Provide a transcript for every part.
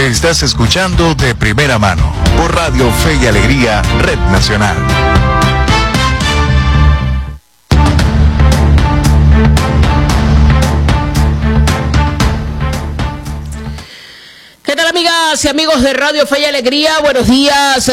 Estás escuchando de primera mano por Radio Fe y Alegría, Red Nacional. ¿Qué tal, amigas y amigos de Radio Fe y Alegría? Buenos días,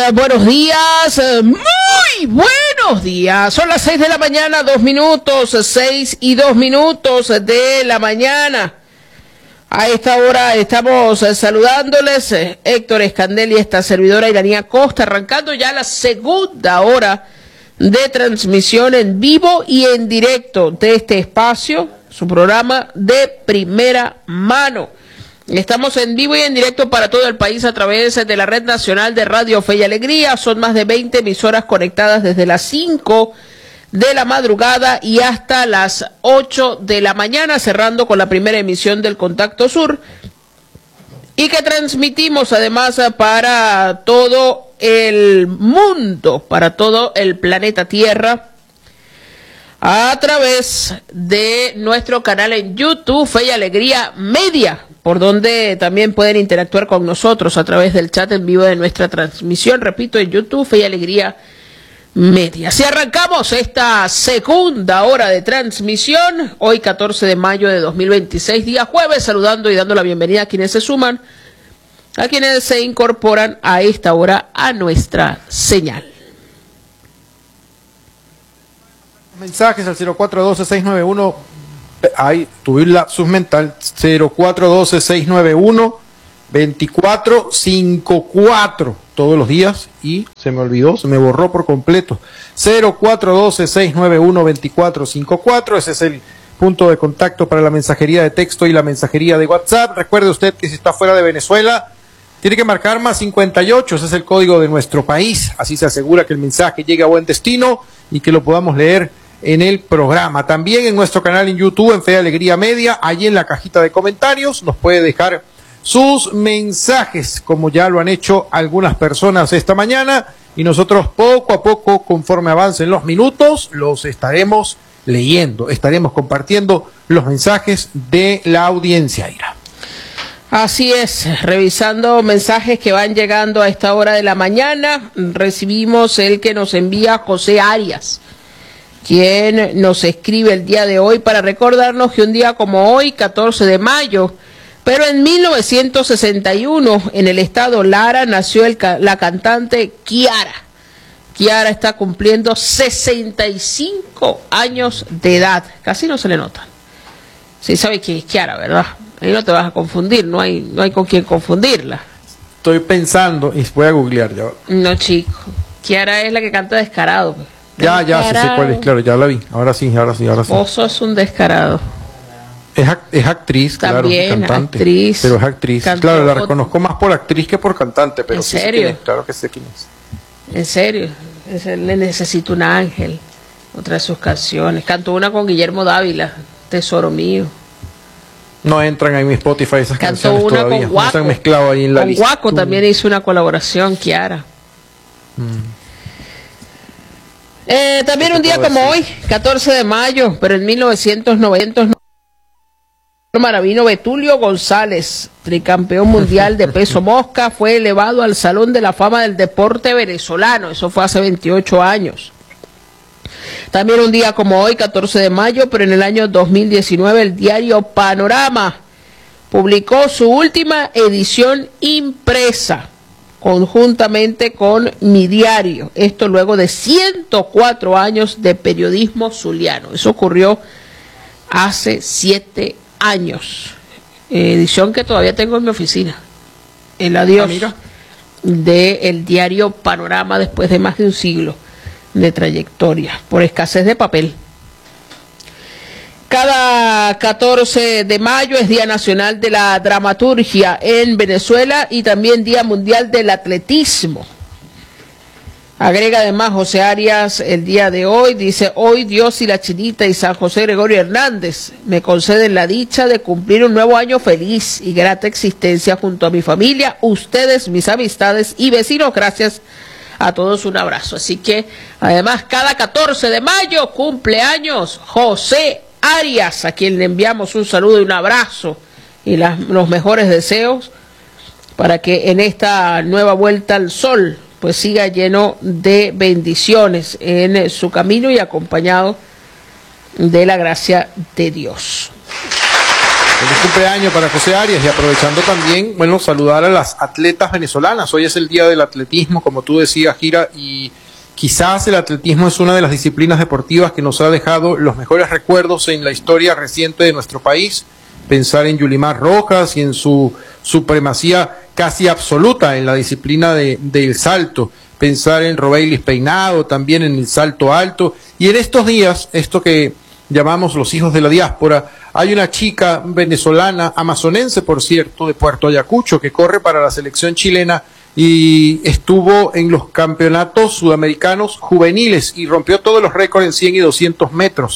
muy buenos días. Son las 6 de la mañana, 2 minutos, 6 y 2 minutos de la mañana. A esta hora estamos saludándoles, Héctor Escandel y esta servidora Iranía Costa, arrancando ya la segunda hora de transmisión en vivo y en directo de este espacio, su programa de primera mano. Estamos en vivo y en directo para todo el país a través de la Red Nacional de Radio Fe y Alegría. Son más de 20 emisoras conectadas desde las 5 de la madrugada y hasta las 8 de la mañana, cerrando con la primera emisión del Contacto Sur, y que transmitimos además para todo el mundo, para todo el planeta Tierra, a través de nuestro canal en YouTube, Fe y Alegría Media, por donde también pueden interactuar con nosotros a través del chat en vivo de nuestra transmisión. Repito, en YouTube, Fe y Alegría Media. Si arrancamos esta segunda hora de transmisión, hoy 14 de mayo de 2026, día jueves, saludando y dando la bienvenida a quienes se suman, a quienes se incorporan a esta hora a nuestra señal. Mensajes al 0412-691, ahí tuve la submental, 0412-691-2454, todos los días, y se me olvidó, se me borró por completo, 0412-691-2454, ese es el punto de contacto para la mensajería de texto y la mensajería de WhatsApp. Recuerde usted que si está fuera de Venezuela, tiene que marcar más 58, ese es el código de nuestro país, así se asegura que el mensaje llegue a buen destino y que lo podamos leer en el programa. También en nuestro canal en YouTube, en Fe y Alegría Media, allí en la cajita de comentarios nos puede dejar sus mensajes, como ya lo han hecho algunas personas esta mañana, y nosotros poco a poco, conforme avancen los minutos, los estaremos leyendo, estaremos compartiendo los mensajes de la audiencia, Ira. Así es, revisando mensajes que van llegando a esta hora de la mañana, recibimos el que nos envía José Arias, quien nos escribe el día de hoy para recordarnos que un día como hoy, 14 de mayo, pero en 1961, en el estado Lara, nació la cantante Kiara. Kiara está cumpliendo 65 años de edad, casi no se le nota. Sí sabe que es Kiara, ¿verdad? Ahí no te vas a confundir, no hay con quién confundirla. Estoy pensando, y voy a googlear ya. No, chico, Kiara es la que canta Descarado. Ya, sí sé cuál es, claro, ya la vi. Ahora sí. Vos sos un descarado. Es actriz, también, claro, cantante. Actriz, pero es actriz. Claro, la reconozco más por actriz que por cantante, pero ¿en sí serio? sé quién es, claro que sé quién es. En serio, Le Necesito un Ángel, otra de sus canciones. Cantó una con Guillermo Dávila, Tesoro Mío. No entran en mi Spotify esas Cantó canciones una todavía. con Guaco. No se han mezclado ahí en la lista. Con Guaco también hizo una colaboración, Kiara. También un día como hoy, 14 de mayo, pero en 1990, Maravino Betulio González, tricampeón mundial de peso mosca, fue elevado al Salón de la Fama del Deporte Venezolano. Eso fue hace 28 años. También un día como hoy, 14 de mayo, pero en el año 2019, el diario Panorama publicó su última edición impresa, conjuntamente con Mi Diario. Esto luego de 104 años de periodismo zuliano. Eso ocurrió hace 7 años. Edición que todavía tengo en mi oficina. El adiós del diario Panorama después de más de un siglo de trayectoria, por escasez de papel. Cada 14 de mayo es Día Nacional de la Dramaturgia en Venezuela y también Día Mundial del Atletismo. Agrega además José Arias el día de hoy, dice: hoy Dios y la Chinita y San José Gregorio Hernández me conceden la dicha de cumplir un nuevo año feliz y grata existencia junto a mi familia, ustedes, mis amistades y vecinos. Gracias a todos, un abrazo. Así que además cada 14 de mayo cumpleaños José Arias, a quien le enviamos un saludo y un abrazo y los mejores deseos para que en esta nueva vuelta al sol pues siga lleno de bendiciones en su camino y acompañado de la gracia de Dios. Feliz cumpleaños para José Arias, y aprovechando también, bueno, saludar a las atletas venezolanas. Hoy es el día del atletismo, como tú decías, Gira, y quizás el atletismo es una de las disciplinas deportivas que nos ha dejado los mejores recuerdos en la historia reciente de nuestro país. Pensar en Yulimar Rojas y en su supremacía casi absoluta en la disciplina del salto. Pensar en Robeylis Peinado, también en el salto alto. Y en estos días, esto que llamamos los hijos de la diáspora, hay una chica venezolana, amazonense por cierto, de Puerto Ayacucho, que corre para la selección chilena y estuvo en los campeonatos sudamericanos juveniles y rompió todos los récords en 100 y 200 metros.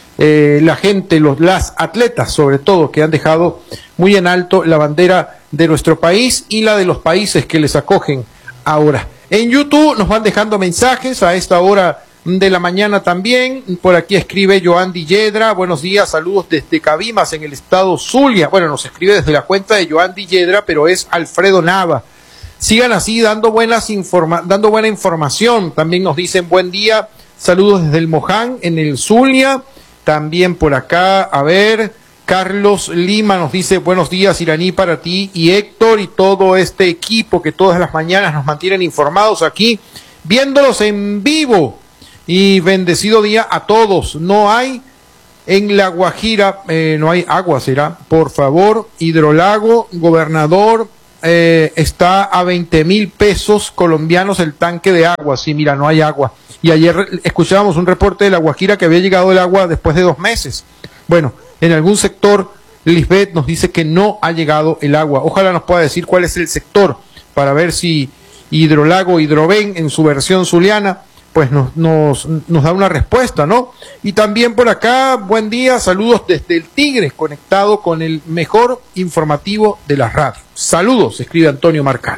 La gente, las atletas sobre todo, que han dejado muy en alto la bandera de nuestro país y la de los países que les acogen ahora. En YouTube nos van dejando mensajes a esta hora de la mañana también. Por aquí escribe Joandy Yedra, buenos días, saludos desde Cabimas en el estado Zulia. Bueno, nos escribe desde la cuenta de Joandy Yedra, pero es Alfredo Nava. Sigan así dando buena información. También nos dicen buen día, saludos desde el Moján en el Zulia. También por acá, a ver, Carlos Lima nos dice buenos días, Iraní, para ti y Héctor y todo este equipo que todas las mañanas nos mantienen informados aquí, viéndolos en vivo. Y bendecido día a todos. No hay en La Guajira, no hay agua, será, por favor. Hidrolago, gobernador, está a 20,000 pesos colombianos el tanque de agua. Sí, mira, no hay agua. Y ayer escuchábamos un reporte de La Guajira que había llegado el agua después de 2 meses. Bueno, en algún sector, Lisbeth nos dice que no ha llegado el agua. Ojalá nos pueda decir cuál es el sector para ver si Hidrolago, Hidroven, en su versión zuliana, pues nos da una respuesta, ¿no? Y también por acá, buen día, saludos desde el Tigre, conectado con el mejor informativo de la radio. Saludos, escribe Antonio Marcal.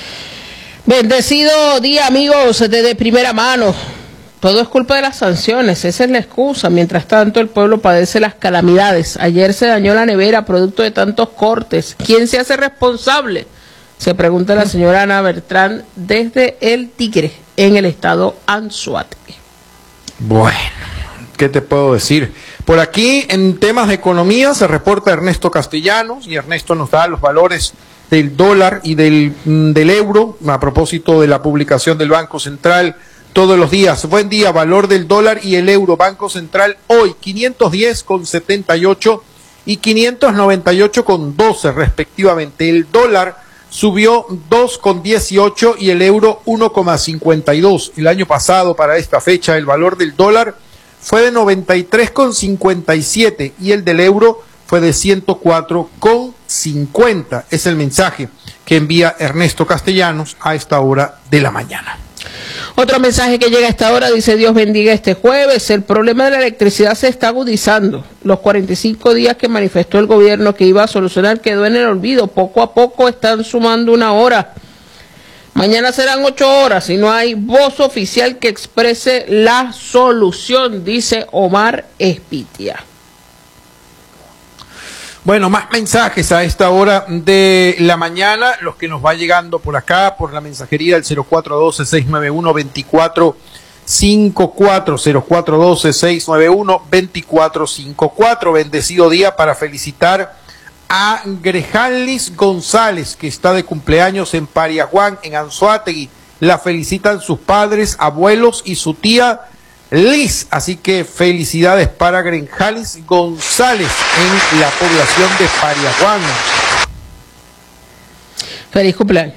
Bendecido día, amigos, desde primera mano. Todo es culpa de las sanciones, esa es la excusa. Mientras tanto, el pueblo padece las calamidades. Ayer se dañó la nevera producto de tantos cortes. ¿Quién se hace responsable? Se pregunta la señora Ana Bertrán desde el Tigre, en el estado Anzoátegui. Bueno, ¿qué te puedo decir? Por aquí, en temas de economía, se reporta Ernesto Castellanos, y Ernesto nos da los valores del dólar y del euro, a propósito de la publicación del Banco Central todos los días. Buen día, valor del dólar y el euro, Banco Central hoy, 510,78 y 598,12 respectivamente. El dólar subió 2,18 y el euro 1,52. El año pasado, para esta fecha, el valor del dólar fue de 93,57 y el del euro fue de 104,50. Es el mensaje que envía Ernesto Castellanos a esta hora de la mañana. Otro mensaje que llega a esta hora dice: Dios bendiga este jueves. El problema de la electricidad se está agudizando. Los 45 días que manifestó el gobierno que iba a solucionar quedó en el olvido. Poco a poco están sumando 1 hora. Mañana serán 8 horas y no hay voz oficial que exprese la solución, dice Omar Espitia. Bueno, más mensajes a esta hora de la mañana, los que nos va llegando por acá, por la mensajería del 0412-691-2454, 0412-691-2454. Bendecido día para felicitar a Grejalis González, que está de cumpleaños en Pariaguán, en Anzoátegui. La felicitan sus padres, abuelos y su tía Liz, así que felicidades para Grejalis González en la población de Pariaguán. Feliz cumpleaños.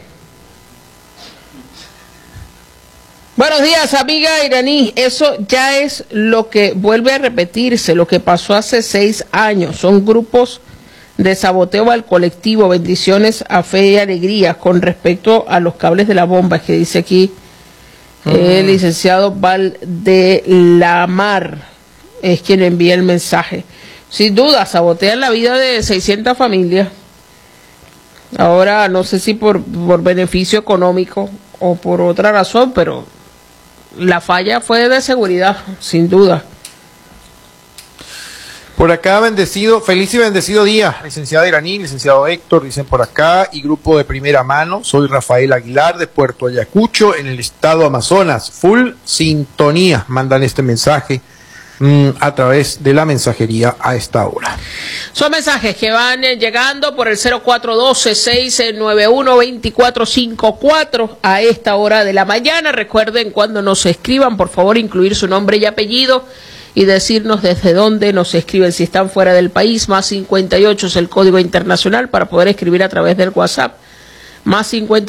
Buenos días, amiga Iraní. Eso ya es lo que vuelve a repetirse, lo que pasó hace 6 años. Son grupos de saboteo al colectivo. Bendiciones a Fe y Alegría. Con respecto a los cables de la bomba, que dice aquí el licenciado Valdelamar es quien envía el mensaje. Sin duda, sabotean la vida de 600 familias. Ahora, no sé si por beneficio económico o por otra razón, pero la falla fue de seguridad, sin duda. Por acá, feliz y bendecido día, licenciada Iraní, licenciado Héctor, dicen por acá, y grupo de primera mano. Soy Rafael Aguilar de Puerto Ayacucho, en el estado Amazonas. Full sintonía, mandan este mensaje a través de la mensajería a esta hora. Son mensajes que van llegando por el 0412-691-2454 a esta hora de la mañana. Recuerden, cuando nos escriban, por favor, incluir su nombre y apellido y decirnos desde dónde nos escriben. Si están fuera del país, más 58 es el código internacional para poder escribir a través del WhatsApp. Más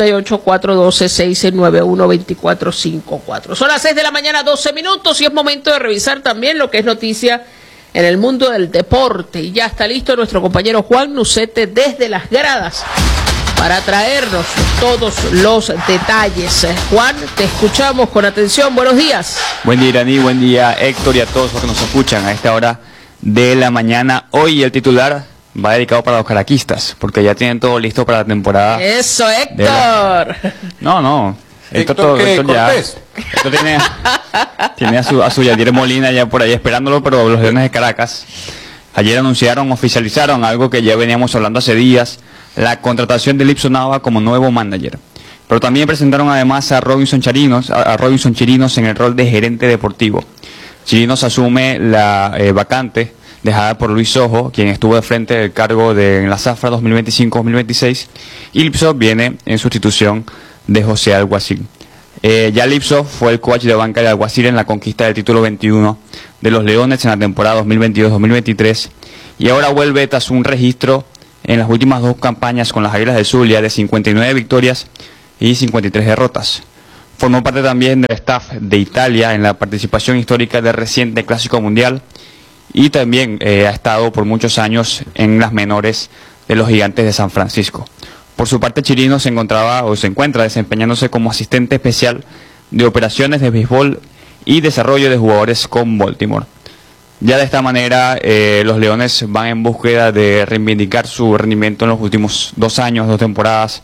58-412-691-2454. Son las 6 de la mañana, 12 minutos, y es momento de revisar también lo que es noticia en el mundo del deporte. Y ya está listo nuestro compañero Juan Nucete desde las gradas para traernos todos los detalles. Juan, te escuchamos con atención. Buenos días. Buen día, Iraní, buen día, Héctor, y a todos los que nos escuchan a esta hora de la mañana. Hoy el titular va dedicado para los caraquistas, porque ya tienen todo listo para la temporada. ¡Eso, Héctor! No. Héctor ya. Héctor tiene a su Yadier Molina ya por ahí esperándolo, pero los Leones de Caracas ayer oficializaron algo que ya veníamos hablando hace días, la contratación de Lipson Nava como nuevo manager. Pero también presentaron además a Robinson Chirinos en el rol de gerente deportivo. Chirinos asume la vacante dejada por Luis Ojo, quien estuvo de frente del cargo en la zafra 2025-2026, y Lipso viene en sustitución de José Alguacil. Ya Lipso fue el coach de banca de Alguacil en la conquista del título 21 de los Leones en la temporada 2022-2023, y ahora vuelve tras un registro en las últimas dos campañas con las Águilas del Zulia de 59 victorias y 53 derrotas. Formó parte también del staff de Italia en la participación histórica del reciente Clásico Mundial, y también ha estado por muchos años en las menores de los Gigantes de San Francisco. Por su parte, Chirinos se encuentra desempeñándose como asistente especial de operaciones de béisbol y desarrollo de jugadores con Baltimore. Ya de esta manera, los Leones van en búsqueda de reivindicar su rendimiento en los últimos 2 años, 2 temporadas,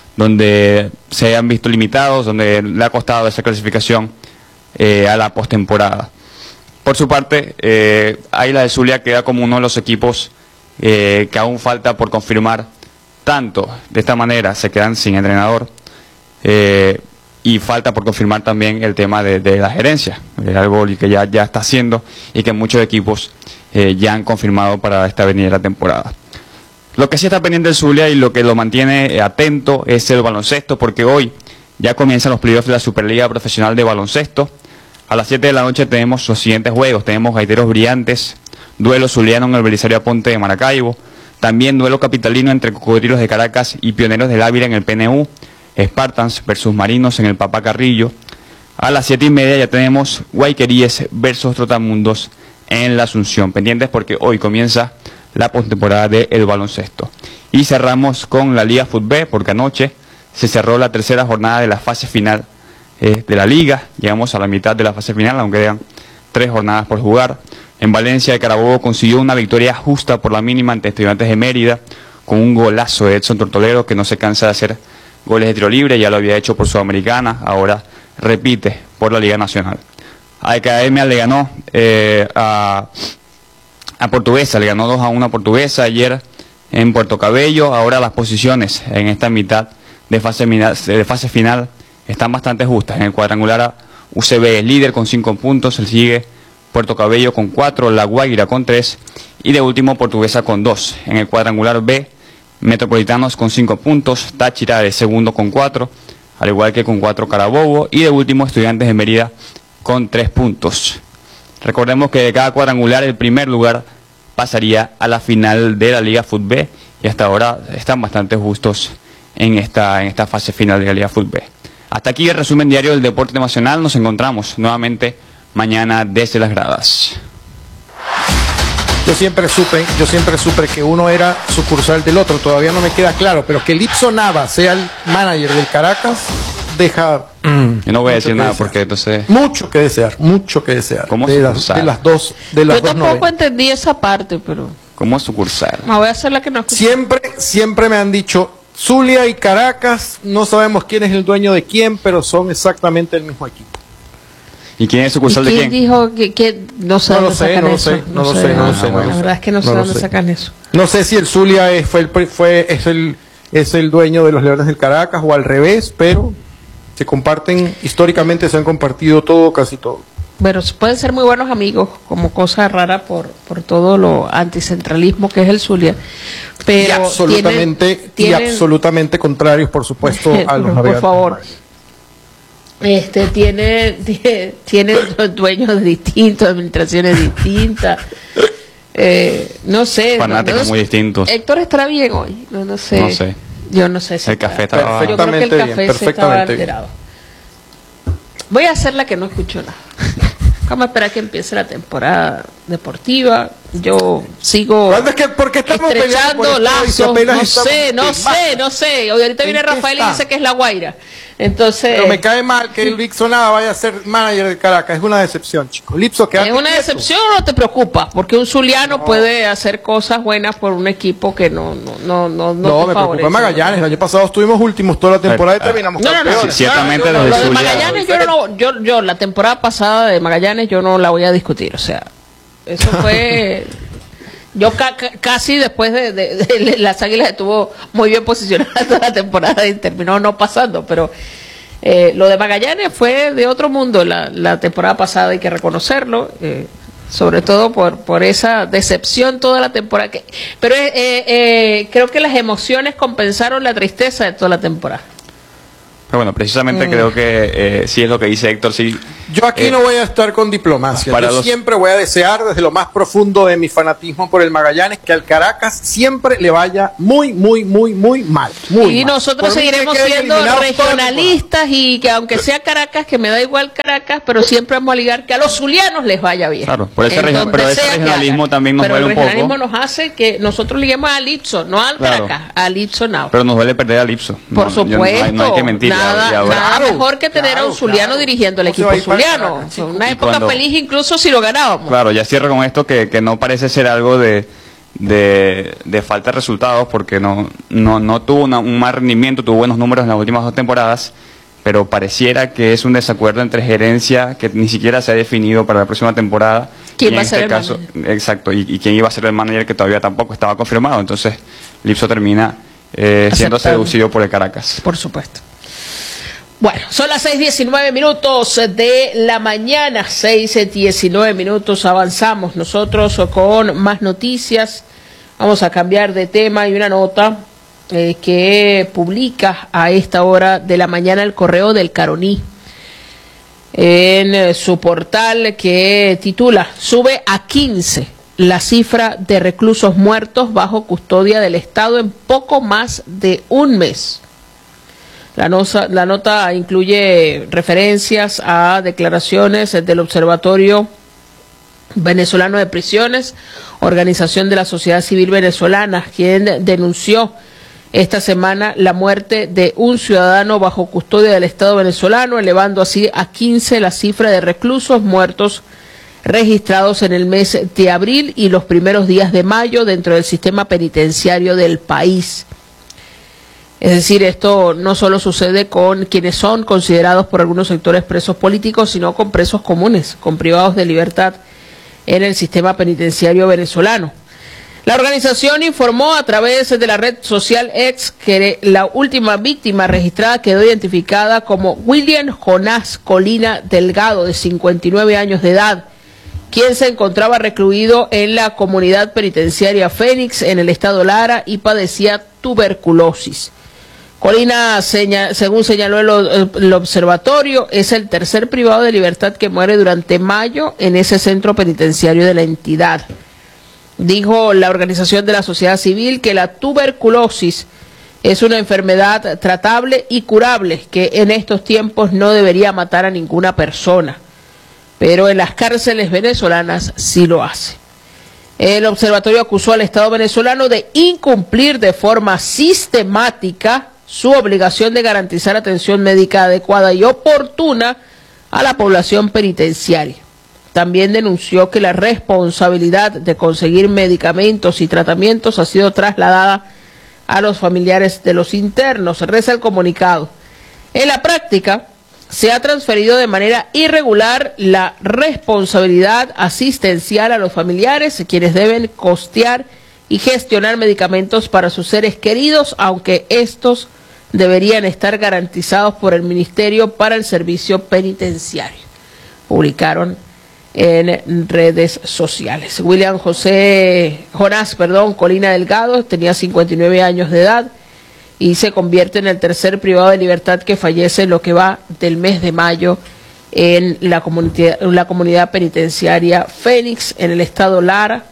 donde se han visto limitados, donde le ha costado esa clasificación a la postemporada. Por su parte, Águila de Zulia queda como uno de los equipos que aún falta por confirmar. Tanto de esta manera se quedan sin entrenador, y falta por confirmar también el tema de la gerencia, algo que ya está haciendo y que muchos equipos ya han confirmado para esta venidera temporada. Lo que sí está pendiente el Zulia y lo que lo mantiene atento es el baloncesto, porque hoy ya comienzan los playoffs de la Superliga Profesional de Baloncesto. A las 7 de la noche tenemos los siguientes juegos. Tenemos Gaiteros Brillantes, duelo zuliano en el Belisario Aponte de Maracaibo. También duelo capitalino entre Cocodrilos de Caracas y Pioneros del Ávila en el PNU. Spartans versus Marinos en el Papá Carrillo. A las 7:30 ya tenemos Guayqueríes versus Trotamundos en la Asunción. Pendientes porque hoy comienza la postemporada del baloncesto. Y cerramos con la Liga Fútbol, porque anoche se cerró la tercera jornada de la fase final de la liga. Llegamos a la mitad de la fase final, aunque quedan 3 jornadas por jugar. En Valencia, Carabobo consiguió una victoria justa por la mínima ante Estudiantes de Mérida, con un golazo de Edson Tortolero, que no se cansa de hacer goles de tiro libre. Ya lo había hecho por Sudamericana, ahora repite por la Liga Nacional. Academia le ganó a Portuguesa, le ganó 2-1 a Portuguesa ayer en Puerto Cabello. Ahora las posiciones en esta mitad de fase final están bastante justas. En el cuadrangular UCB es líder con 5 puntos, el sigue Puerto Cabello con 4, La Guaira con 3 y de último Portuguesa con 2. En el cuadrangular B, Metropolitanos con 5 puntos, Táchira de segundo con 4, al igual que con 4 Carabobo, y de último Estudiantes de Mérida con 3 puntos. Recordemos que de cada cuadrangular el primer lugar pasaría a la final de la Liga Fútbol, y hasta ahora están bastante justos en esta fase final de la Liga Fútbol. Hasta aquí el resumen diario del deporte nacional. Nos encontramos nuevamente mañana desde las gradas. Yo siempre supe que uno era sucursal del otro. Todavía no me queda claro, pero que Lipson Nava sea el manager del Caracas deja. Yo no voy a decir nada porque entonces. Mucho que desear. ¿Cómo de las dos. Yo tampoco entendí esa parte, pero. ¿Cómo sucursal? Me voy a hacer la que no escuché. Siempre me han dicho Zulia y Caracas, no sabemos quién es el dueño de quién, pero son exactamente el mismo equipo. ¿Y quién es sucursal de quién? ¿Quién dijo que no sé dónde sacan eso? No lo sé. La verdad es que no sé dónde sacan eso. No sé si el Zulia es el dueño de los Leones del Caracas o al revés, pero se comparten, históricamente se han compartido todo, casi todo. Bueno, pueden ser muy buenos amigos, como cosa rara por todo lo anticentralismo que es el Zulia, pero y absolutamente contrarios, por supuesto, a los navegantes. Por favor, tienen dueños distintos, administraciones distintas, no sé. Fanáticos muy distintos. Héctor estará bien hoy, no sé. No sé. Yo no sé si el café estaba... Yo creo que el café estaba alterado. Voy a hacer la que no escucho nada. Vamos a esperar que empiece la temporada deportiva. Yo sigo estrechando lazos. No sé. Hoy ahorita viene Rafael y dice que es la Guaira. Entonces, pero me cae mal que el Lipso vaya a ser manager de Caracas. Es una decepción, chicos. Lipso, ¿es una decepción o no te preocupa? Porque un zuliano puede hacer cosas buenas por un equipo que no me preocupa Magallanes. El año pasado estuvimos últimos toda la temporada y terminamos campeones. Ciertamente lo de Magallanes yo la temporada pasada de Magallanes yo no la voy a discutir. O sea, eso fue... Yo casi después de las Águilas estuvo muy bien posicionada toda la temporada y terminó no pasando, pero lo de Magallanes fue de otro mundo la temporada pasada, hay que reconocerlo, sobre todo por esa decepción toda la temporada. Pero creo que las emociones compensaron la tristeza de toda la temporada. Pero bueno, precisamente creo que sí es lo que dice Héctor, sí. Yo aquí no voy a estar con diplomacia. Yo siempre voy a desear desde lo más profundo de mi fanatismo por el Magallanes que al Caracas siempre le vaya muy mal. Y nosotros seguiremos siendo regionalistas y que aunque sea Caracas, que me da igual Caracas, pero siempre vamos a ligar que a los zulianos les vaya bien. Claro, pero ese regionalismo también nos duele un poco. El regionalismo nos hace que nosotros liguemos al Lipso, no al Caracas, al Lipso now. Pero nos duele perder al Lipso. Por supuesto. No hay que mentir. Nada mejor que tener a un zuliano dirigiendo el equipo zuliano. Una época feliz incluso si lo ganábamos. Claro, ya cierro con esto que no parece ser algo de falta de resultados, porque no tuvo un mal rendimiento, tuvo buenos números en las últimas 2 temporadas, pero pareciera que es un desacuerdo entre gerencia que ni siquiera se ha definido para la próxima temporada. ¿Quién va a ser el manager? Exacto, y quién iba a ser el manager, que todavía tampoco estaba confirmado. Entonces Lipso termina siendo seducido por el Caracas. Por supuesto. Bueno, son las 6:19 de la mañana, 6:19, avanzamos nosotros con más noticias. Vamos a cambiar de tema y una nota que publica a esta hora de la mañana el Correo del Caroní en su portal, que titula: sube a 15 la cifra de reclusos muertos bajo custodia del Estado en poco más de un mes. La nota incluye referencias a declaraciones del Observatorio Venezolano de Prisiones, organización de la sociedad civil venezolana, quien denunció esta semana la muerte de un ciudadano bajo custodia del Estado venezolano, elevando así a 15 la cifra de reclusos muertos registrados en el mes de abril y los primeros días de mayo dentro del sistema penitenciario del país. Es decir, esto no solo sucede con quienes son considerados por algunos sectores presos políticos, sino con presos comunes, con privados de libertad en el sistema penitenciario venezolano. La organización informó a través de la red social X que la última víctima registrada quedó identificada como William Jonás Colina Delgado, de 59 años de edad, quien se encontraba recluido en la comunidad penitenciaria Fénix en el estado Lara y padecía tuberculosis. Colina, según señaló el observatorio, es el tercer privado de libertad que muere durante mayo en ese centro penitenciario de la entidad. Dijo la organización de la sociedad civil que la tuberculosis es una enfermedad tratable y curable que en estos tiempos no debería matar a ninguna persona, pero en las cárceles venezolanas sí lo hace. El observatorio acusó al Estado venezolano de incumplir de forma sistemática su obligación de garantizar atención médica adecuada y oportuna a la población penitenciaria. También denunció que la responsabilidad de conseguir medicamentos y tratamientos ha sido trasladada a los familiares de los internos. Reza el comunicado: en la práctica, se ha transferido de manera irregular la responsabilidad asistencial a los familiares, quienes deben costear y gestionar medicamentos para sus seres queridos, aunque estos deberían estar garantizados por el Ministerio para el Servicio Penitenciario. Publicaron en redes sociales. William Jonás Colina Delgado tenía 59 años de edad y se convierte en el tercer privado de libertad que fallece en lo que va del mes de mayo en la comunidad penitenciaria Fénix, en el estado Lara,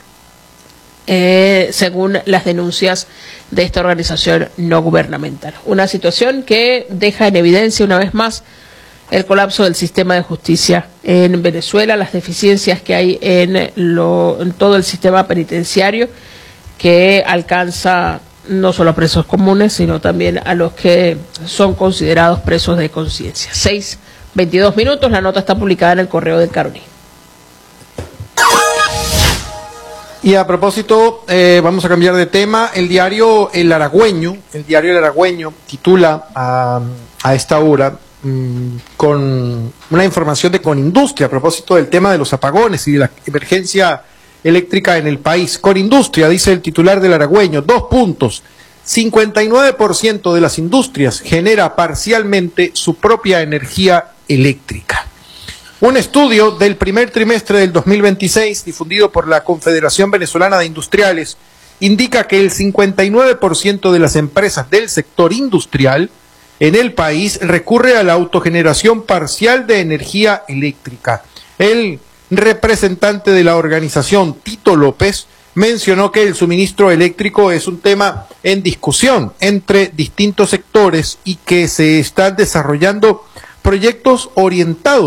según las denuncias de esta organización no gubernamental. Una situación que deja en evidencia una vez más el colapso del sistema de justicia en Venezuela, las deficiencias que hay en todo el sistema penitenciario, que alcanza no solo a presos comunes, sino también a los que son considerados presos de conciencia. 6:22, la nota está publicada en el Correo del Caroní. Y a propósito, vamos a cambiar de tema. El diario El Aragüeño titula a esta hora con una información de Conindustria a propósito del tema de los apagones y de la emergencia eléctrica en el país. Conindustria, dice el titular del Aragüeño, 2 puntos. 59% de las industrias genera parcialmente su propia energía eléctrica. Un estudio del primer trimestre del 2026, difundido por la Confederación Venezolana de Industriales, indica que el 59% de las empresas del sector industrial en el país recurre a la autogeneración parcial de energía eléctrica. El representante de la organización, Tito López, mencionó que el suministro eléctrico es un tema en discusión entre distintos sectores y que se están desarrollando proyectos orientados